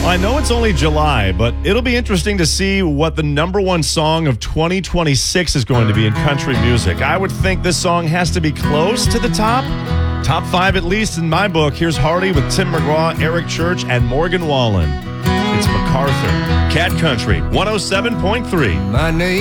Well, I know it's only July, but it'll be interesting to see what the number one song of 2026 is going to be in country music. I would think this song has to be close to the top. Top 5 at least in my book. Here's Hardy with Tim McGraw, Eric Church, and Morgan Wallen. It's MacArthur. Cat Country, 107.3. My name